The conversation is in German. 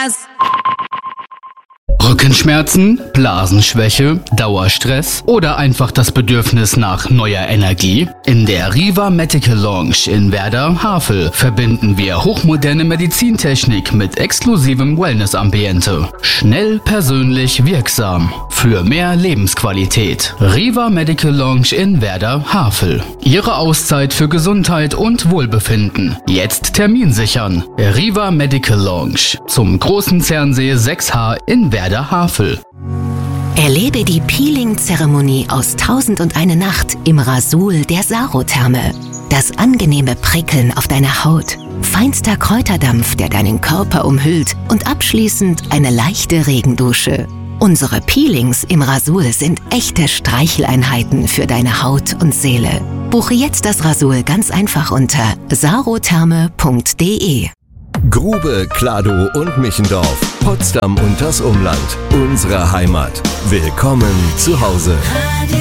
Rückenschmerzen, Blasenschwäche, Dauerstress oder einfach das Bedürfnis nach neuer Energie? In der Riva Medical Lounge in Werder-Havel verbinden wir hochmoderne Medizintechnik mit exklusivem Wellness-Ambiente. Schnell, persönlich, wirksam. Für mehr Lebensqualität. Riva Medical Lounge in Werder-Havel. Ihre Auszeit für Gesundheit und Wohlbefinden. Jetzt Termin sichern. Riva Medical Lounge. Zum Großen Zernsee 6H in Werder-Havel. Erlebe die Peeling-Zeremonie aus 1001 Nacht im Rasul der Sarotherme. Das angenehme Prickeln auf deiner Haut, feinster Kräuterdampf, der deinen Körper umhüllt und abschließend eine leichte Regendusche. Unsere Peelings im Rasul sind echte Streicheleinheiten für deine Haut und Seele. Buche jetzt das Rasul ganz einfach unter sarotherme.de. Grube, Kladow und Michendorf, Potsdam und das Umland, unsere Heimat. Willkommen zu Hause.